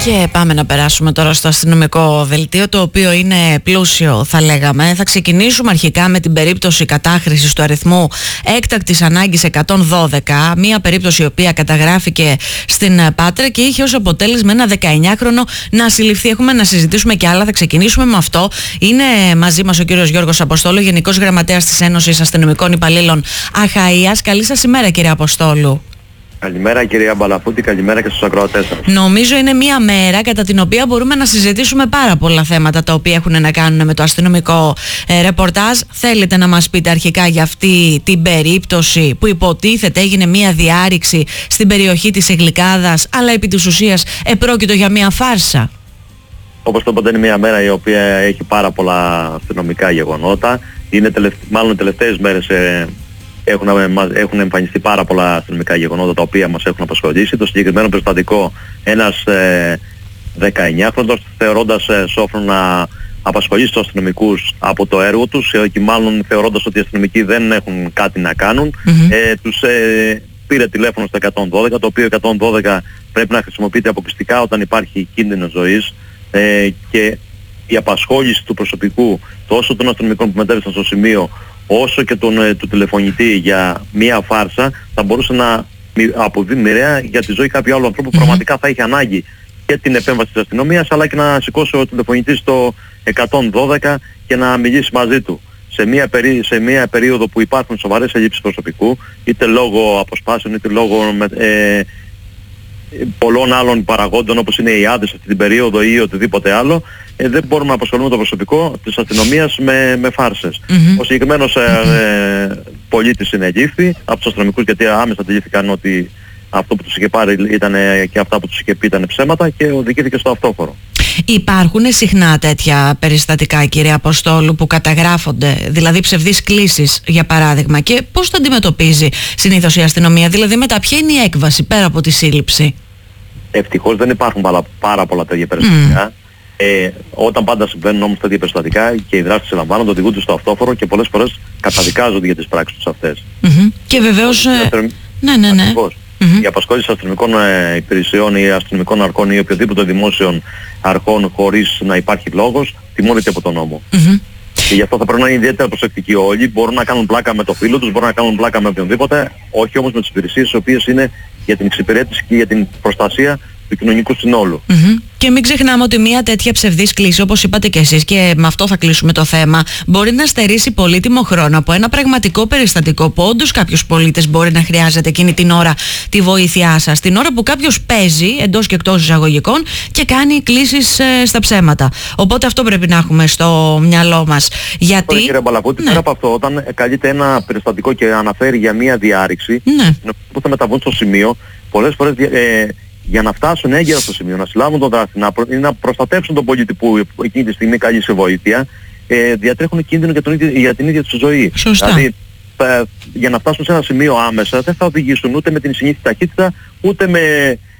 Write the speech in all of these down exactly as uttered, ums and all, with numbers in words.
Και πάμε να περάσουμε τώρα στο αστυνομικό δελτίο, το οποίο είναι πλούσιο, θα λέγαμε. Θα ξεκινήσουμε αρχικά με την περίπτωση κατάχρησης του αριθμού έκτακτης ανάγκης εκατόν δώδεκα, μία περίπτωση η οποία καταγράφηκε στην Πάτρα και είχε ως αποτέλεσμα ένα δεκαεννιάχρονο να συλληφθεί. Έχουμε να συζητήσουμε και άλλα, θα ξεκινήσουμε με αυτό. Είναι μαζί μας ο κύριος Γιώργος Αποστόλου, Γενικός Γραμματέας της Ένωσης Αστυνομικών Υπαλλήλων Αχαΐας. Καλή σας ημέρα, κύριε Αποστόλου. Καλημέρα κυρία Μπαλαφούτη, καλημέρα και στους ακροατές σας. Νομίζω είναι μια μέρα κατά την οποία μπορούμε να συζητήσουμε πάρα πολλά θέματα τα οποία έχουν να κάνουν με το αστυνομικό ε, ρεπορτάζ. Θέλετε να μας πείτε αρχικά για αυτή την περίπτωση που υποτίθεται έγινε μια διάρρηξη στην περιοχή της Εγλικάδας, αλλά επί της ουσίας επρόκειτο για μια φάρσα? Όπως το είπατε, είναι μια μέρα η οποία έχει πάρα πολλά αστυνομικά γεγονότα. Είναι τελευτε... μάλλον οι τελευταίες μέρες ε... Έχουν, έχουν εμφανιστεί πάρα πολλά αστυνομικά γεγονότα τα οποία μας έχουν απασχολήσει. Το συγκεκριμένο περιστατικό, ένας ε, δεκαεννιάχρονος θεωρώντας ε, σόφρον να απασχολήσει τους αστυνομικούς από το έργο τους ε, και μάλλον θεωρώντας ότι οι αστυνομικοί δεν έχουν κάτι να κάνουν, mm-hmm. ε, τους ε, πήρε τηλέφωνο στο εκατόν δώδεκα, το οποίο εκατόν δώδεκα πρέπει να χρησιμοποιείται αποκλειστικά όταν υπάρχει κίνδυνο ζωής ε, και η απασχόληση του προσωπικού τόσο των αστυνομικών που μετέβησαν στο σημείο όσο και τον, ε, του τηλεφωνητή για μία φάρσα θα μπορούσε να αποβεί μοιραία για τη ζωή κάποιου άλλου ανθρώπου που mm-hmm. πραγματικά θα έχει ανάγκη και την επέμβαση της αστυνομίας, αλλά και να σηκώσει ο τηλεφωνητής στο εκατόν δώδεκα και να μιλήσει μαζί του. Σε μία, περί, σε μία περίοδο που υπάρχουν σοβαρές ελλείψεις προσωπικού, είτε λόγω αποσπάσεων είτε λόγω ε, πολλών άλλων παραγόντων όπως είναι οι άδειες αυτή την περίοδο ή οτιδήποτε άλλο, ε, δεν μπορούμε να απασχολούμε το προσωπικό της αστυνομίας με, με φάρσες. Mm-hmm. Ο συγκεκριμένος ε, ε, πολίτης συνελήφθη από τους αστυνομικούς, γιατί άμεσα αντιλήφθηκαν ότι αυτό που τους είχε πάρει ήταν, ε, και αυτά που τους είχε πει ήταν ψέματα, και οδηγήθηκε στο αυτόφορο. Υπάρχουν συχνά τέτοια περιστατικά, κύριε Αποστόλου, που καταγράφονται, δηλαδή ψευδείς κλήσεις για παράδειγμα, και πώς το αντιμετωπίζει συνήθως η αστυνομία, δηλαδή μετά ποια είναι η έκβαση πέρα από τη σύλληψη? Ευτυχώς δεν υπάρχουν πάρα, πάρα πολλά τέτοια περιστατικά. Mm. Ε, όταν πάντα συμβαίνουν όμως τέτοια περιστατικά και οι δράστες ελαμβάνονται, οδηγούνται στο αυτόφορο και πολλές φορές καταδικάζονται για τις πράξεις τους αυτές. Mm-hmm. Και βεβαίως... Ε... Ναι, ναι, ναι. Mm-hmm. Η απασχόληση αστυνομικών ε, υπηρεσιών ή αστυνομικών αρχών ή οποιοδήποτε δημόσιων αρχών χωρίς να υπάρχει λόγος τιμωρείται από τον νόμο. Mm-hmm. Και γι' αυτό θα πρέπει να είναι ιδιαίτερα προσεκτικοί όλοι. Μπορούν να κάνουν πλάκα με το φίλο τους, μπορούν να κάνουν πλάκα με οποιονδήποτε, όχι όμως με τις υπηρεσίες οι οποίες είναι για την εξυπηρέτηση και για την προστασία του κοινωνικού συνόλου. Mm-hmm. Και μην ξεχνάμε ότι μια τέτοια ψευδής κλίση, όπως είπατε και εσείς, και με αυτό θα κλείσουμε το θέμα, μπορεί να στερήσει πολύτιμο χρόνο από ένα πραγματικό περιστατικό που όντως κάποιος πολίτης μπορεί να χρειάζεται εκείνη την ώρα τη βοήθειά σας, την ώρα που κάποιος παίζει εντός και εκτός εισαγωγικών και κάνει κλήσεις ε, στα ψέματα. Οπότε αυτό πρέπει να έχουμε στο μυαλό μας. Γιατί... Τώρα, κύριε Μπαλαφούτη, ναι. πέρα από αυτό, όταν καλείται ένα περιστατικό και αναφέρει για μια διάρρηξη, ναι. που θα μεταβούν στο σημείο, πολλές φορές ε, για να φτάσουν έγκαιρα στο σημείο, να συλλάβουν τον δράστη, να, προ... να προστατεύσουν τον πολίτη που εκείνη τη στιγμή καλεί σε βοήθεια, ε, διατρέχουν κίνδυνο για, τον ίδιο, για την ίδια του ζωή. Σωστά. Δηλαδή, θα, για να φτάσουν σε ένα σημείο άμεσα, δεν θα οδηγήσουν ούτε με την συνήθη ταχύτητα, ούτε με...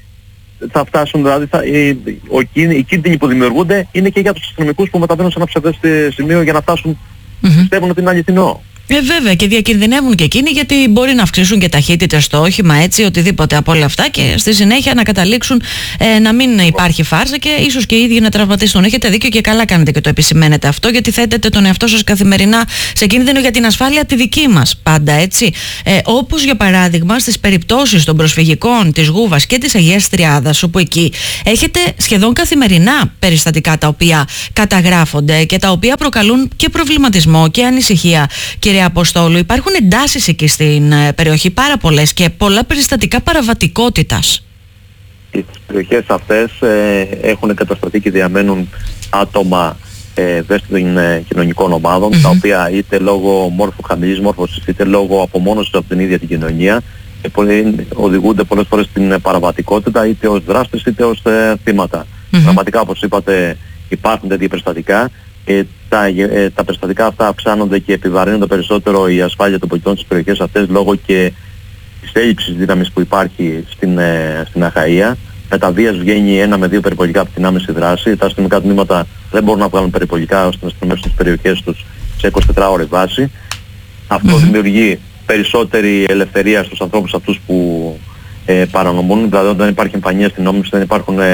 θα φτάσουν, δηλαδή, θα, οι, ο, οι κίνδυνοι που δημιουργούνται είναι και για τους αστυνομικούς που μεταβαίνουν σε ένα ψευδές σημείο για να φτάσουν, mm-hmm. πιστεύουν ότι είναι αληθινό. Ε, βέβαια, και διακινδυνεύουν και εκείνοι, γιατί μπορεί να αυξήσουν και ταχύτητες στο όχημα, έτσι, οτιδήποτε από όλα αυτά, και στη συνέχεια να καταλήξουν ε, να μην υπάρχει φάρσα και ίσως και οι ίδιοι να τραυματιστούν. Έχετε δίκιο και καλά κάνετε και το επισημαίνετε αυτό, γιατί θέτετε τον εαυτό σας καθημερινά σε κίνδυνο για την ασφάλεια τη δική μας πάντα, έτσι. Ε, όπως για παράδειγμα στις περιπτώσεις των προσφυγικών της Γούβας και της Αγίας Τριάδας, όπου εκεί έχετε σχεδόν καθημερινά περιστατικά τα οποία καταγράφονται και τα οποία προκαλούν και προβληματισμό και ανησυχία. Κύριε Αποστόλου, υπάρχουν εντάσεις εκεί στην περιοχή, πάρα πολλές, και πολλά περιστατικά παραβατικότητας. Στις περιοχές αυτές ε, έχουν κατασταθεί και διαμένουν άτομα ε, ευαίσθητων ε, κοινωνικών ομάδων, mm-hmm. τα οποία είτε λόγω μόρφου χαμηλής μόρφωσης είτε λόγω απομόνωσης από την ίδια την κοινωνία ε, πολλοί, οδηγούνται πολλές φορές στην παραβατικότητα, είτε ως δράστες είτε ως ε, θύματα. Mm-hmm. Πραγματικά, όπως είπατε, υπάρχουν τέτοια περιστατικά. Ε, τα, ε, τα περιστατικά αυτά αυξάνονται και επιβαρύνονται περισσότερο η ασφάλεια των πολιτών στις περιοχές αυτές λόγω και της έλλειψης δύναμης που υπάρχει στην, ε, στην Αχαΐα. Με τα βίας βγαίνει ένα με δύο περιπολικά από την άμεση δράση. Τα αστυνομικά τμήματα δεν μπορούν να βγάλουν περιπολικά ώστε να αστυνομεύσουν τις περιοχές τους σε εικοσιτετράωρη βάση. Αυτό mm-hmm. δημιουργεί περισσότερη ελευθερία στους ανθρώπους αυτούς που ε, παρανομούν. Δηλαδή όταν υπάρχει εμφανία στην νόμιμηση, δεν υπάρχουν ε,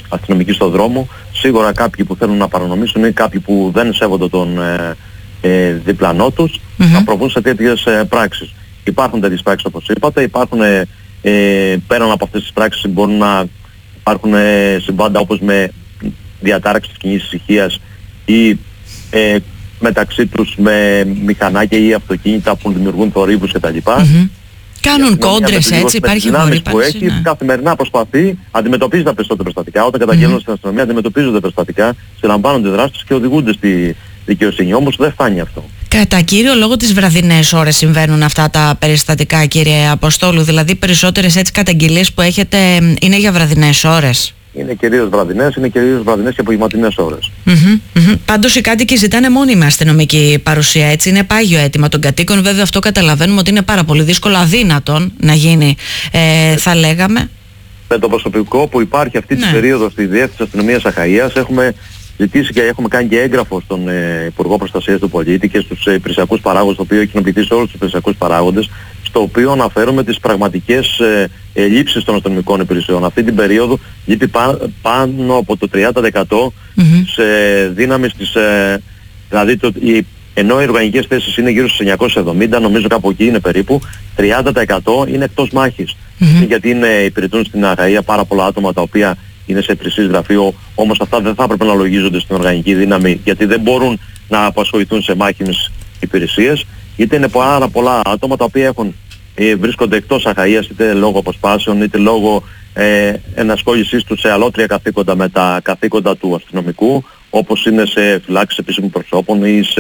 αστυνομικοί στον δρόμο. Σίγουρα κάποιοι που θέλουν να παρανομήσουν ή κάποιοι που δεν σέβονται τον ε, ε, διπλανό τους mm-hmm. θα προβούν σε τέτοιες ε, πράξεις. Υπάρχουν τέτοιες πράξεις όπως είπατε, υπάρχουν ε, ε, πέραν από αυτές τις πράξεις μπορούν να υπάρχουν ε, συμβάντα όπως με διατάραξης της κοινής ησυχίας ή ε, μεταξύ τους με μηχανάκια ή αυτοκίνητα που δημιουργούν θορύβους κτλ. Mm-hmm. Κάνουν κόντρες έτσι, υπάρχει χωρί που έχει, ναι. Καθημερινά προσπαθεί, αντιμετωπίζει τα περισσότερα περιστατικά. Όταν καταγγέλνουν mm-hmm. στην αστυνομία, αντιμετωπίζονται περιστατικά, συλλαμβάνονται δράστες και οδηγούνται στη δικαιοσύνη. Όμως δεν φτάνει αυτό. Κατά κύριο λόγο τις βραδινές ώρες συμβαίνουν αυτά τα περιστατικά, κύριε Αποστόλου. Δηλαδή περισσότερες έτσι καταγγελίες που έχετε είναι για βραδινές ώρες. Είναι κυρίως βραδινές, είναι κυρίως βραδινές και απογευματινές ώρες. Mm-hmm, mm-hmm. Πάντως οι κάτοικοι ζητάνε μόνιμη αστυνομική παρουσία, έτσι. Είναι πάγιο αίτημα των κατοίκων. Βέβαια αυτό καταλαβαίνουμε ότι είναι πάρα πολύ δύσκολο, αδύνατον να γίνει, ε, θα λέγαμε. Με το προσωπικό που υπάρχει αυτή ναι. τη περίοδο στη Διεύθυνση Αστυνομίας Αχαΐας έχουμε ζητήσει και έχουμε κάνει και έγγραφο στον ε, Υπουργό Προστασίας του Πολίτη και στους ε, υπηρεσιακούς παράγοντες, το οποίο έχει κοινοποιηθεί σε όλους τους υπηρεσιακούς παράγοντες, στο οποίο αναφέρουμε τις πραγματικές ε, ελλείψεις των αστυνομικών υπηρεσιών. Αυτή την περίοδο λείπει πά, πάνω από το τριάντα τοις εκατό mm-hmm. σε δύναμης της, ε, δηλαδή το, η, ενώ οι οργανικές θέσεις είναι γύρω στους εννιακόσια εβδομήντα, νομίζω κάπου εκεί είναι περίπου, τριάντα τοις εκατό είναι εκτός μάχης. Mm-hmm. Γιατί είναι, υπηρετούν στην Αχαΐα πάρα πολλά άτομα τα οποία είναι σε υπηρεσίες γραφείο, όμως αυτά δεν θα έπρεπε να λογίζονται στην οργανική δύναμη γιατί δεν μπορούν να απασχοληθούν σε μάχημες υπηρεσίες, είτε είναι πάρα πολλά άτομα τα οποία έχουν, ε, βρίσκονται εκτός Αχαΐας είτε λόγω αποσπάσεων είτε λόγω ε, ενασχόλησής τους σε αλότρια καθήκοντα με τα καθήκοντα του αστυνομικού, όπως είναι σε φυλάξεις επίσημων προσώπων ή σε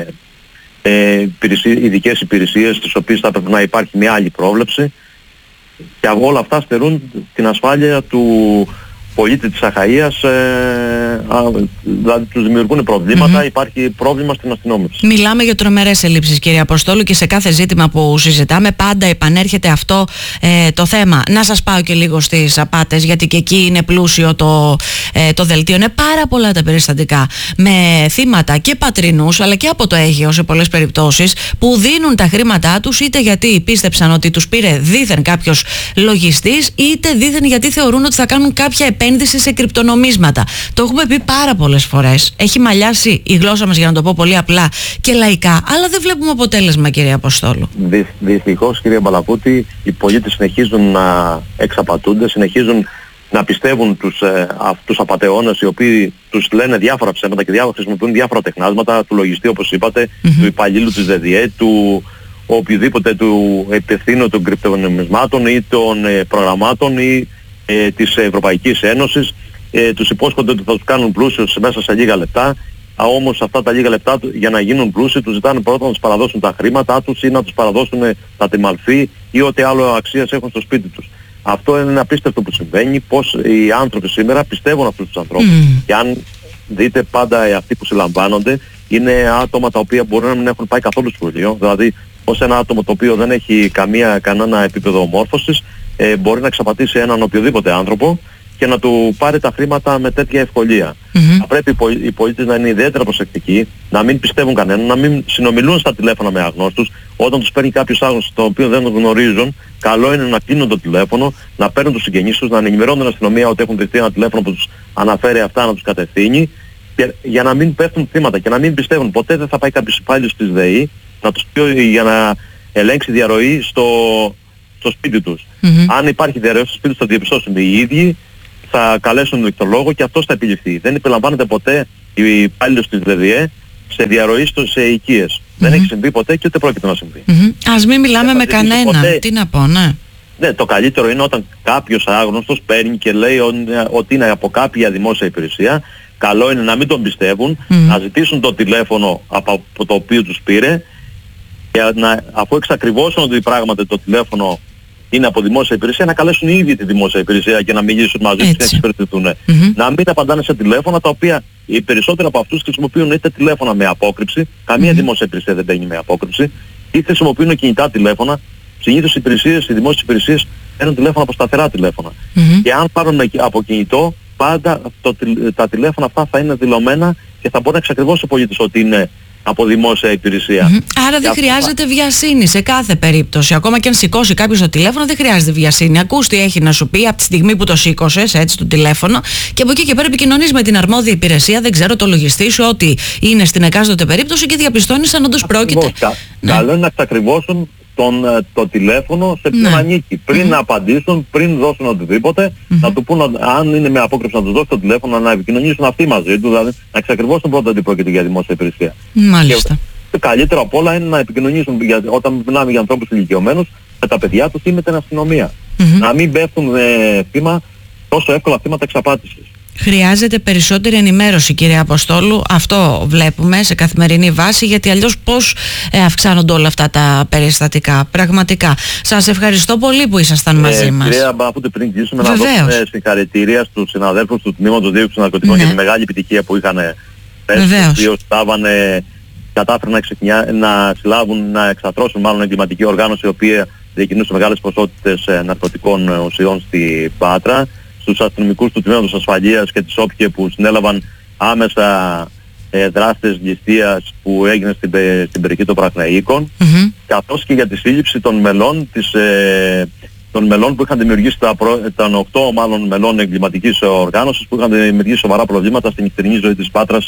ε, υπηρεσίες, ειδικές υπηρεσίες τις οποίες θα πρέπει να υπάρχει μια άλλη πρόβλεψη και όλα αυτά στερούν την ασφάλεια του πολίτη της Αχαΐας, ε, α, δηλαδή τους δημιουργούν προβλήματα, mm-hmm. υπάρχει πρόβλημα στην αστυνόμευση. Μιλάμε για τρομερές ελλείψεις, κύριε Αποστόλου, και σε κάθε ζήτημα που συζητάμε πάντα επανέρχεται αυτό ε, το θέμα. Να σας πάω και λίγο στις απάτες, γιατί και εκεί είναι πλούσιο το, ε, το δελτίο. Είναι πάρα πολλά τα περιστατικά με θύματα και πατρινούς αλλά και από το Αίγαιο σε πολλές περιπτώσεις που δίνουν τα χρήματά τους είτε γιατί πίστεψαν ότι τους πήρε δήθεν κάποιος λογιστής είτε δήθεν γιατί θεωρούν ότι θα κάνουν κάποια επένδυση σε κρυπτονομίσματα. Το έχουμε πει πάρα πολλές φορές. Έχει μαλλιάσει η γλώσσα μας, για να το πω πολύ απλά και λαϊκά, αλλά δεν βλέπουμε αποτέλεσμα, κύριε Αποστόλου. Δυ, δυστυχώς, κύριε Μπαλακούτη, οι πολίτες συνεχίζουν να εξαπατούνται, συνεχίζουν να πιστεύουν τους, ε, αυτούς απατεώνες οι οποίοι τους λένε διάφορα ψέματα και διάφορα, χρησιμοποιούν διάφορα τεχνάσματα του λογιστή, όπως είπατε, mm-hmm. του υπαλλήλου της ΔΔΕ, του οποιοδήποτε του υπευθύνου των κρυπτονομισμάτων ή των ε, προγραμμάτων ή Ε, της Ευρωπαϊκής Ένωσης, ε, τους υπόσχονται ότι θα τους κάνουν πλούσιους μέσα σε λίγα λεπτά, α, όμως αυτά τα λίγα λεπτά για να γίνουν πλούσιοι τους ζητάνε πρώτα να τους παραδώσουν τα χρήματά τους ή να τους παραδώσουν τα τιμαλφή ή ό,τι άλλο αξίας έχουν στο σπίτι τους. Αυτό είναι ένα απίστευτο που συμβαίνει, πως οι άνθρωποι σήμερα πιστεύουν αυτούς τους ανθρώπους. Mm. Και αν δείτε πάντα ε, αυτοί που συλλαμβάνονται είναι άτομα τα οποία μπορεί να μην έχουν πάει καθόλου σχολείο, δηλαδή ως ένα άτομο το οποίο δεν έχει καμία, κανένα επίπεδο ομόρφωσης ε, μπορεί να εξαπατήσει έναν οποιοδήποτε άνθρωπο και να του πάρει τα χρήματα με τέτοια ευκολία. Mm-hmm. Θα πρέπει οι πολίτες να είναι ιδιαίτερα προσεκτικοί, να μην πιστεύουν κανέναν, να μην συνομιλούν στα τηλέφωνα με αγνώστους. Όταν τους παίρνει κάποιος άγνωστος τον οποίο δεν τον γνωρίζουν, καλό είναι να κλείνουν το τηλέφωνο, να παίρνουν τους συγγενείς τους, να ενημερώνουν την αστυνομία ότι έχουν δεχτεί ένα τηλέφωνο που τους αναφέρει αυτά, να τους κατευθύνει, και, για να μην πέφτουν θύματα και να μην πιστεύουν. Ποτέ δεν θα πάει κάποιος υπάλληλος της ΔΕΗ να τους πει για να ελέγξει διαρροή στο, στο σπίτι τους. Mm-hmm. Αν υπάρχει διαρροή στο σπίτι τους θα διαπιστώσουν οι ίδιοι, θα καλέσουν τον δικτολόγο και αυτός θα επιληφθεί. Δεν επιλαμβάνεται ποτέ η υπάλληλος της ΔΔΕ σε διαρροή σε οικίες. Mm-hmm. Δεν έχει συμβεί ποτέ και ούτε πρόκειται να συμβεί. Mm-hmm. Ας μην μιλάμε με κανέναν. Ποτέ... Τι να πω, ναι. Ναι, το καλύτερο είναι όταν κάποιος άγνωστος παίρνει και λέει ότι είναι από κάποια δημόσια υπηρεσία. Καλό είναι να μην τον πιστεύουν, mm. να ζητήσουν το τηλέφωνο από το οποίο τους πήρε και να, αφού εξακριβώσουν ότι πράγματι το τηλέφωνο είναι από δημόσια υπηρεσία, να καλέσουν οι ίδιοι τη δημόσια υπηρεσία και να μιλήσουν μαζί τους και να εξυπηρετηθούν. Mm-hmm. Να μην απαντάνε σε τηλέφωνα τα οποία οι περισσότεροι από αυτούς χρησιμοποιούν είτε τηλέφωνα με απόκρυψη, καμία mm-hmm. δημόσια υπηρεσία δεν μπαίνει με απόκρυψη, ή χρησιμοποιούν κινητά τηλέφωνα. Συνήθως οι υπηρεσίες, οι δημόσιες υπηρεσίες παίρνουν τηλέφωνα από σταθερά τηλέφωνα. Mm-hmm. Και αν πάρουν από κινητό, πάντα το, τα τηλέφωνα αυτά θα είναι δηλωμένα και θα μπορεί να εξακριβώσει ο πολίτης ότι είναι από δημόσια υπηρεσία. Mm-hmm. Άρα δεν χρειάζεται βιασύνη σε κάθε περίπτωση. Ακόμα και αν σηκώσει κάποιος το τηλέφωνο, δεν χρειάζεται βιασύνη. Ακούς τι έχει να σου πει από τη στιγμή που το σήκωσες, έτσι, το τηλέφωνο, και από εκεί και πέρα επικοινωνείς με την αρμόδια υπηρεσία, δεν ξέρω, το λογιστή σου, ό,τι είναι στην εκάστοτε περίπτωση, και διαπιστώνεις αν όντως πρόκειται. Κα, ναι. Καλό είναι να εξακριβώσουν τον, το τηλέφωνο σε ποιον ναι. ανήκει. Πριν mm-hmm. να απαντήσουν, πριν δώσουν οτιδήποτε, mm-hmm. να του πούν, αν είναι με απόκρυψη, να τους δώσει το τηλέφωνο, να επικοινωνήσουν αυτοί μαζί του, δηλαδή να εξακριβώσουν πρώτα ότι πρόκειται για δημόσια υπηρεσία. Μάλιστα. Και το καλύτερο απ' όλα είναι να επικοινωνήσουν, για, όταν μιλάμε για ανθρώπους ηλικιωμένους, με τα παιδιά τους ή με την αστυνομία. Mm-hmm. Να μην πέφτουν ε, θύμα, τόσο εύκολα θύματα εξαπάτησης. Χρειάζεται περισσότερη ενημέρωση, κύριε Αποστόλου. Αυτό βλέπουμε σε καθημερινή βάση, γιατί αλλιώς πώς ε, αυξάνονται όλα αυτά τα περιστατικά. Πραγματικά. Σας ευχαριστώ πολύ που ήσασταν μαζί ε, μας. Κυρία, αφού πριν κλείσουμε, να δώσουμε συγχαρητήρια στους συναδέλφους του Τμήματος Δίωξης Ναρκωτικών, ναι, για τη μεγάλη επιτυχία που είχαν πέρσι, οι στάβανε, κατάφεραν να, ξεκινιά, να συλλάβουν, να εξαθρώσουν μάλλον εγκληματική οργάνωση, η οποία διακινούσε μεγάλες ποσότητες ε, ναρκωτικών ουσιών στη Πάτρα. Στους αστυνομικούς του Τμήματος Ασφαλείας και της ΟΠΚΕ που συνέλαβαν άμεσα ε, δράστες ληστείας που έγινε στην, στην περιοχή των Πρασιναίκων, mm-hmm. καθώς και για τη σύλληψη των μελών, της, ε, των μελών που είχαν δημιουργήσει τα προ, των οκτώ μάλλον μελών εγκληματικής οργάνωσης που είχαν δημιουργήσει σοβαρά προβλήματα στην νυχτερινή ζωή της Πάτρας.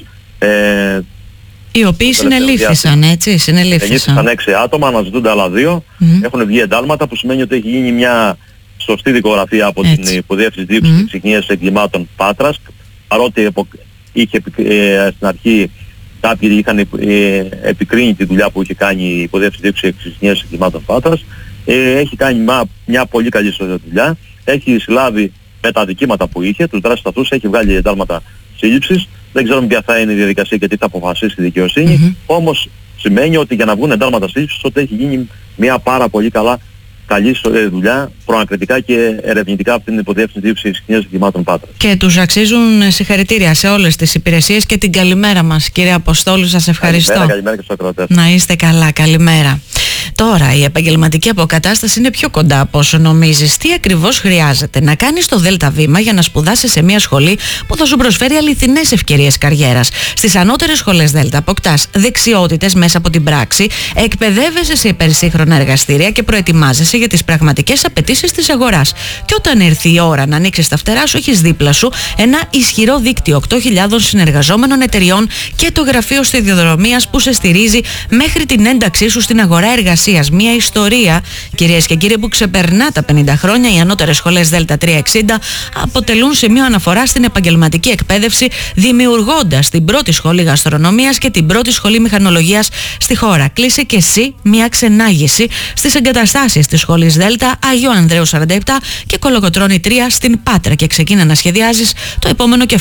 Ε, οι οποίοι συνελήφθησαν, έτσι, συνελήφθησαν. Συνελήφθησαν έξι άτομα, αναζητούνται άλλα δύο, mm-hmm. έχουν βγει εντάλματα, που σημαίνει ότι έχει γίνει μια σωστή δικογραφία από έτσι. την Υποδιεύθυνση Δίωξης mm-hmm. και Εξυγίανσης Εγκλημάτων Πάτρας, παρότι είχε ε, στην αρχή κάποιοι είχαν ε, επικρίνει τη δουλειά που είχε κάνει η Υποδιεύθυνση Δίωξης και Εξυγίανσης Εγκλημάτων Πάτρας, ε, έχει κάνει μια, μια πολύ καλή δουλειά, έχει συλλάβει με τα αδικήματα που είχε, τους δράσεις αυτούς, έχει βγάλει εντάλματα σύλληψης, δεν ξέρουμε ποια θα είναι η διαδικασία και τι θα αποφασίσει η δικαιοσύνη, mm-hmm. όμως σημαίνει ότι για να βγουν εντάλματα σύλληψης ότι έχει γίνει μια πάρα πολύ καλά καλή δουλειά προανακριτικά και ερευνητικά από την Υποδιεύθυνση Δίωξης Εξυγίανσης Εγκλημάτων Πάτρας. Και τους αξίζουν συγχαρητήρια σε όλες τις υπηρεσίες και την καλημέρα μας, κύριε Αποστόλου, σας ευχαριστώ. Καλημέρα, καλημέρα και στους ακροατές. Να είστε καλά, καλημέρα. Τώρα η επαγγελματική αποκατάσταση είναι πιο κοντά από όσο νομίζεις. Τι ακριβώς χρειάζεται? Να κάνεις το ΔΕΛΤΑ βήμα για να σπουδάσεις σε μια σχολή που θα σου προσφέρει αληθινές ευκαιρίες καριέρας. Στις ανώτερες σχολές ΔΕΛΤΑ αποκτάς δεξιότητες μέσα από την πράξη, εκπαιδεύεσαι σε υπερσύγχρονα εργαστήρια και προετοιμάζεσαι για τις πραγματικές απαιτήσεις της αγοράς. Και όταν έρθει η ώρα να ανοίξεις τα φτερά σου, έχεις δίπλα σου ένα ισχυρό δίκτυο οκτώ χιλιάδων συνεργαζόμενων εταιριών και το γραφείο σταδιοδρομίας που σε στηρίζει μέχρι την ένταξή σου στην αγορά εργασίας. Μια ιστορία, κυρίες και κύριοι, που ξεπερνά τα πενήντα χρόνια. Οι ανώτερες σχολές ΔΕΛΤΑ τριακόσια εξήντα αποτελούν σημείο αναφορά στην επαγγελματική εκπαίδευση, δημιουργώντας την πρώτη σχολή γαστρονομίας και την πρώτη σχολή μηχανολογίας στη χώρα. Κλείσε και εσύ μια ξενάγηση στις εγκαταστάσεις της σχολής ΔΕΛΤΑ Αγίου Ανδρέου σαράντα επτά και Κολοκοτρώνη τρία στην Πάτρα και ξεκίνα να σχεδιάζεις το επόμενο κεφάλαιο